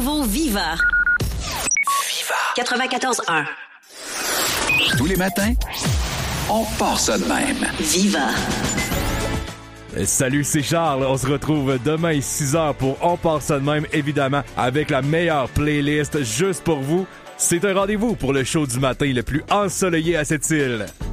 nouveau Viva. Viva. 94.1. Tous les matins, on part ça de même. Viva. Salut, c'est Charles. On se retrouve demain 6h pour On part ça de même, évidemment, avec la meilleure playlist juste pour vous. C'est un rendez-vous pour le show du matin le plus ensoleillé à cette île.